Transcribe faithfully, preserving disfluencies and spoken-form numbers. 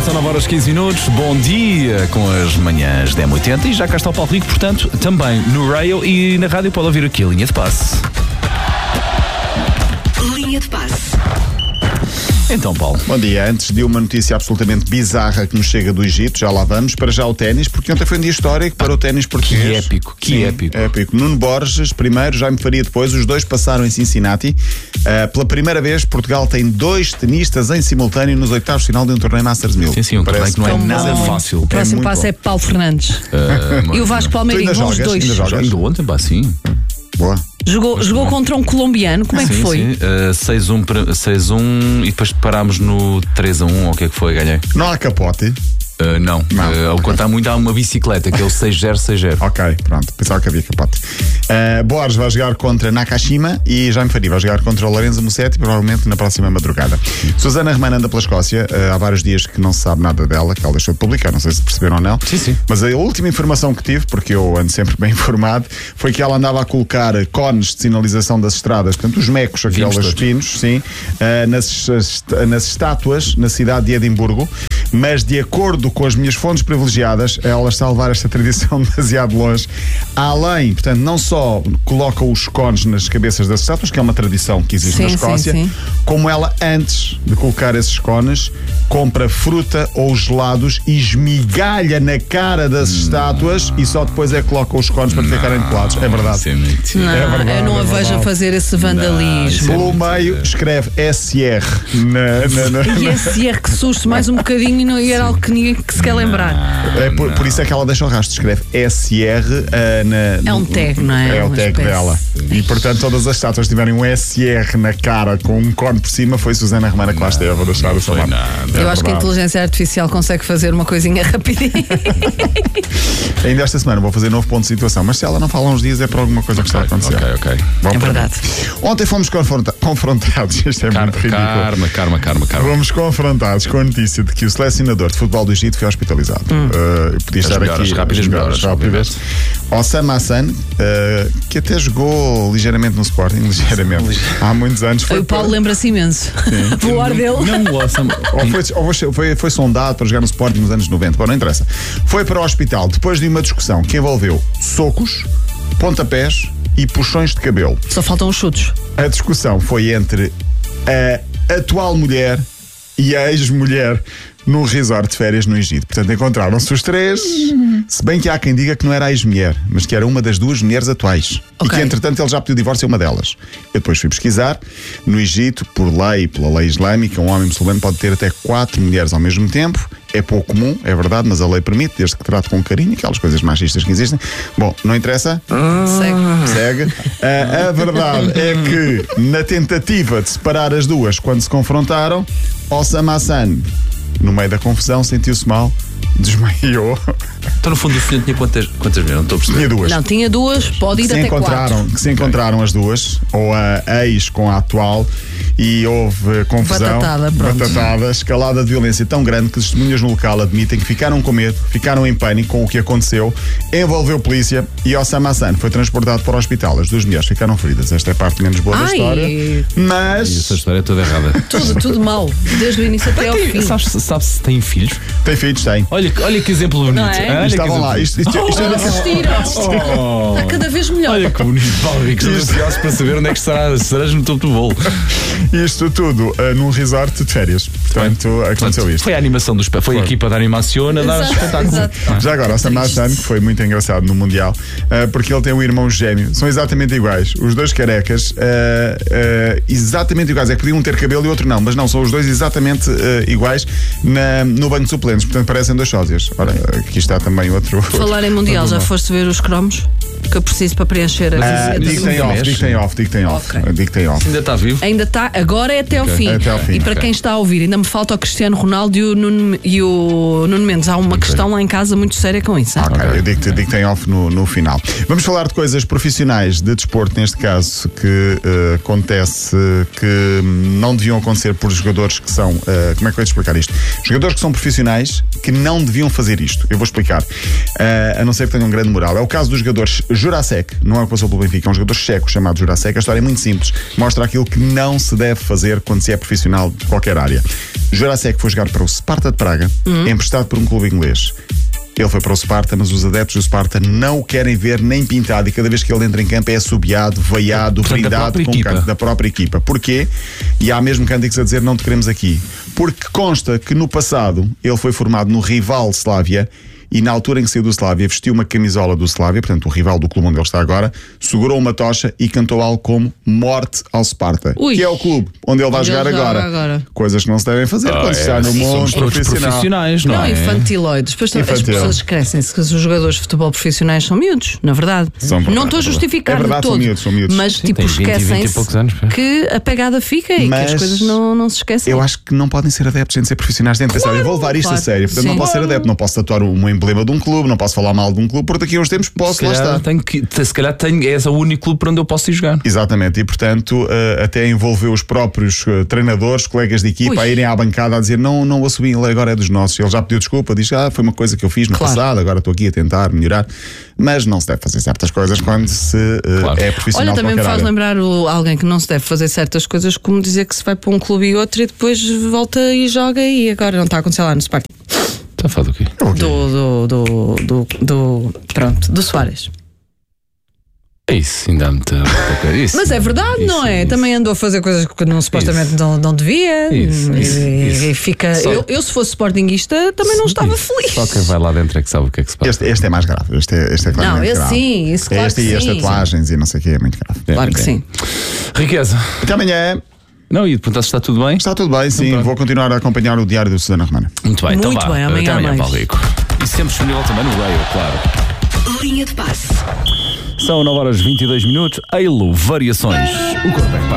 são nove horas e quinze minutos. Bom dia com as manhãs da M oitenta. E já cá está o Paulo Rico, portanto, também no rail e na rádio pode ouvir aqui a linha de passe. Linha de passe. Então, Paulo. Bom dia. Antes de uma notícia absolutamente bizarra que nos chega do Egito, já lá vamos, para já o ténis, porque ontem foi um dia histórico para o ténis português. Que épico, que Sim, épico. épico. Nuno Borges, primeiro, Jaime Faria depois, os dois passaram em Cincinnati. Uh, pela primeira vez, Portugal tem dois tenistas em simultâneo nos oitavos de final de um torneio Masters mil. Sim, sim, um torneio que não é Como nada bom. fácil. O próximo muito passo bom. é Paulo Fernandes. Uh, E o Vasco Palmeirinho, ainda vão os jogas? dois. Ainda jogas? Ainda ontem, pá, sim. Boa. Jogou, jogou contra um colombiano, como é que Sim, foi? sim. Uh, seis a um para- seis a um e depois parámos no três a um, ou o que é que foi, ganhei? Não há capote. Uh, não, Não, uh, ao ok. contar muito há uma bicicleta, que é o seis zero seis zero. Ok, pronto. Pensava que havia capote. Uh, Borges vai jogar contra Nakashima e Jaime Faria vai jogar contra o Lorenzo Musetti, provavelmente na próxima madrugada. Susana Romana anda pela Escócia. Uh, há vários dias que não se sabe nada dela, que ela deixou de publicar, não sei se perceberam ou não. Sim, sim. Mas a última informação que tive, porque eu ando sempre bem informado, foi que ela andava a colocar cones de sinalização das estradas, portanto, os mecos, Vimos aqueles todos. pinos, sim, uh, nas, nas estátuas na cidade de Edimburgo. Mas de acordo com as minhas fontes privilegiadas, ela está a levar esta tradição demasiado longe. Além, portanto, não só coloca os cones nas cabeças das estátuas, que é uma tradição que existe Sim, na sim, Escócia, sim. como ela, antes de colocar esses cones, compra fruta ou gelados e esmigalha na cara das estátuas e só depois é que coloca os cones para ficarem colados. É verdade. Sim, mentira. Não, É verdade, eu não é a vejo verdade. a fazer esse vandalismo. Pelo meio escreve S R na, na, na- E esse R que susto mais um bocadinho e, não, e era algo que ninguém que se quer lembrar. É por, por isso é que ela deixa o rastro, escreve S R uh, na, É um tag, não é? É o Uma tag espécie. dela. E portanto, todas as estátuas tiverem um S R na cara com um cone por cima, foi Susana Romana que lá esteve a deixar o seu foi nome. nada. É Eu acho que a verdade. inteligência artificial consegue fazer uma coisinha rapidinho. Ainda esta semana vou fazer novo ponto de situação, mas se ela não fala uns dias é por alguma coisa que está a acontecer. Ok, ok. Bom, É para verdade. mim. Ontem fomos confronta- confrontados, isto é Car- muito ridículo. Karma, karma, karma, karma. Fomos confrontados com a notícia de que o selecionador de futebol do Egito foi hospitalizado. Uh, eu podia As estar melhoras aqui rápidas, as melhoras melhoras, rápidas. Osama Hassan, uh, que até jogou ligeiramente no Sporting, ligeiramente, há muitos anos. Foi O Paulo para- lembra-se imenso. O ar dele. Não, awesome. ou foi, ou foi, foi, foi sondado para jogar no Sporting nos anos noventa, bom, não interessa. Foi para o hospital depois de uma discussão que envolveu socos, pontapés e puxões de cabelo. Só faltam os chutos. A discussão foi entre a atual mulher e a ex-mulher num resort de férias no Egito. Portanto, encontraram-se os três, se bem que há quem diga que não era a ex-mulher, mas que era uma das duas mulheres atuais. Ok. E que, entretanto, ele já pediu divórcio a uma delas. Eu depois fui pesquisar. No Egito, por lei, pela lei islâmica, um homem muçulmano pode ter até quatro mulheres ao mesmo tempo. É pouco comum, é verdade, mas a lei permite, desde que trate com carinho, aquelas coisas machistas que existem. Bom, não interessa. Segue. Segue. Ah, a verdade é que, na tentativa de separar as duas, quando se confrontaram, Osama Hassan, no meio da confusão, sentiu-se mal, desmaiou. Então, no fundo, o filho tinha quantas, quantas mulheres? Não estou a perceber. Tinha duas. Não, tinha duas, pode ir que se até encontraram, quatro. que se encontraram as duas, ou a ex com a atual, e houve confusão, Batatada, pronto. batatada, escalada de violência tão grande que testemunhas no local admitem que ficaram com medo, ficaram em pânico com o que aconteceu, envolveu polícia e Osama Hassan foi transportado para o hospital. As duas mulheres ficaram feridas. Esta é a parte menos boa da Ai. história. Mas Essa história é toda errada. Tudo, tudo mal. Desde o início até ao fim. Sabes sabe se tem filhos? tem filhos, tem. Olha, que- olha que exemplo bonito. Não é? Olha que Estavam exemplo lá. bonito. Isto, isto, isto era- Assistiram. Oh. Está cada vez melhor. Olha que bonito, Paulo Rico. Estamos ansiosos para saber onde é que estarás, estarás no topo do bolo. isto tudo uh, num resort de férias. Portanto, aconteceu isto. Foi a animação dos. Foi a equipa da animação a dar Exato, espetáculo. exato. Já agora, o Osama Hassan, que foi muito engraçado no Mundial, uh, porque ele tem um irmão gêmeo, são exatamente iguais. Os dois carecas, uh, uh, exatamente iguais. É que podiam ter cabelo e outro não, mas não, são os dois exatamente uh, iguais na, no banco de suplentes. Portanto, parecem dois sósias. Ora, aqui está também outro. Falar em Mundial, já foste ver os cromos que eu preciso para preencher a Uh, visita digo que tem do off, mês? digo que tem off, digo que tem off. Ok. Digo que tem off. Ainda está vivo? Ainda está, agora é até ao fim. Até ao fim, E para ok. quem está a ouvir, ainda me falta o Cristiano Ronaldo e o Nuno, e o Nuno Mendes. Há uma questão lá em casa muito séria com isso. hein? Ok, eu digo que, digo que tem off no, no final. Vamos falar de coisas profissionais de desporto, neste caso, que uh, acontece que não deviam acontecer por jogadores que são. Uh, como é que eu vou te explicar isto? Jogadores que são profissionais que não deviam fazer isto. Eu vou explicar. Uh, a não ser que tenham grande moral. É o caso dos jogadores Jurasek, não é o que passou pelo Benfica, é um jogador checo chamado Jurasek. A história é muito simples, mostra aquilo que não se deve fazer quando se é profissional de qualquer área. Jurasek foi jogar para o Sparta de Praga, uhum. emprestado por um clube inglês. Ele foi para o Sparta, mas os adeptos do Sparta não o querem ver nem pintado, e cada vez que ele entra em campo é assobiado, veiado, Portanto, brindado com o canto da própria equipa. Porquê? E há mesmo cânticos a dizer não te queremos aqui. Porque consta que no passado ele foi formado no rival Slavia, e na altura em que saiu do Slavia vestiu uma camisola do Slavia, portanto o rival do clube onde ele está agora, segurou uma tocha e cantou algo como morte ao Sparta, Ui. que é o clube onde ele vai Onde jogar ele joga agora. agora. Coisas que não se devem fazer Ah, quando se está é, no mundo somos todos profissional. profissionais, não, Não, é? infantiloides. Depois também as Infantil. pessoas esquecem-se que os jogadores de futebol profissionais são miúdos, na verdade. São verdade, não estou a é verdade. justificar É verdade, de são todo. miúdos, são miúdos. Mas Sim, tipo, tem vinte, vinte e esquecem-se poucos anos, pá. que a pegada fica e Mas que as coisas não, não se esquecem. Eu acho que não podem ser adeptos sem ser profissionais. Têm de pensar, Claro, eu vou levar isto claro. a sério. Portanto, Sim. não posso ser Claro. adepto, não posso tatuar um emblema de um clube, não posso falar mal de um clube, porque daqui a uns tempos posso Se lá calhar, estar. tenho que, se calhar tenho, é esse o único clube para onde eu posso ir jogar. Exatamente, e portanto uh, até envolveu os próprios uh, treinadores, colegas de equipa, Ui. a irem à bancada a dizer não, não o assumi, ele agora é dos nossos. Ele já pediu desculpa, diz ah, foi uma coisa que eu fiz no Claro. passado, agora estou aqui a tentar melhorar. Mas não se deve fazer certas coisas quando se uh, Claro. é profissional. Olha, também de me qualquer faz área. lembrar o, alguém que não se deve fazer certas coisas, como dizer que se vai para um clube e outro e depois volta e joga e agora não está a acontecer lá no Sporting. Está a falar do quê? Ok. Do, do, do, do, do, pronto, do Soares. É isso, ainda há muita, muita coisa. Isso, Mas é verdade, isso, não é? isso. Também andou a fazer coisas que não, supostamente não, não devia. Isso, e, isso, isso. e fica. Só- Eu, eu, se fosse sportinguista, também não estava feliz. Só quem vai lá dentro é que sabe o que é que se passa. Este, este é mais grave, este é, este é Não, claramente esse grave. sim, isso claro Este que e as sim. tatuagens e não sei o que é muito grave. É, Claro que é. sim. Riqueza. Até amanhã. Não, e perguntar se está tudo bem? Está tudo bem, sim. pronto. Vou continuar a acompanhar o diário do Susana Romana. Muito bem, então Muito vá. bem, amanhã Até há amanhã, mais. Paulo Rico. E sempre disponível também no Raio, claro. Linha de passe. São nove horas e vinte e dois minutos. Eilo Variações. O corpo é que